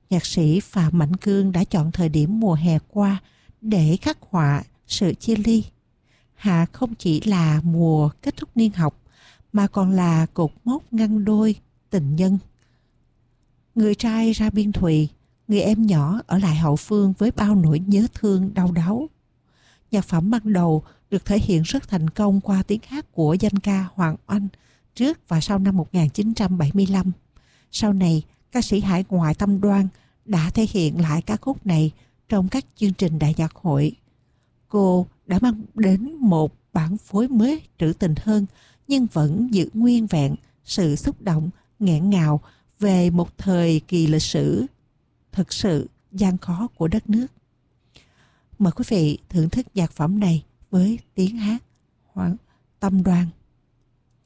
nhạc sĩ Phạm Mạnh Cương đã chọn thời điểm mùa hè qua để khắc họa sự chia ly. Hạ không chỉ là mùa kết thúc niên học mà còn là cột mốc ngăn đôi tình nhân. Người trai ra biên thùy, người em nhỏ ở lại hậu phương với bao nỗi nhớ thương đau đáu. Nhạc phẩm ban đầu được thể hiện rất thành công qua tiếng hát của danh ca Hoàng Oanh trước và sau năm 1975. Sau này, ca sĩ hải ngoại Tâm Đoan đã thể hiện lại ca khúc này trong các chương trình đại nhạc hội. Cô đã mang đến một bản phối mới trữ tình hơn, nhưng vẫn giữ nguyên vẹn sự xúc động, nghẹn ngào về một thời kỳ lịch sử thực sự gian khó của đất nước. Mời quý vị thưởng thức nhạc phẩm này với tiếng hát Tâm Đoan.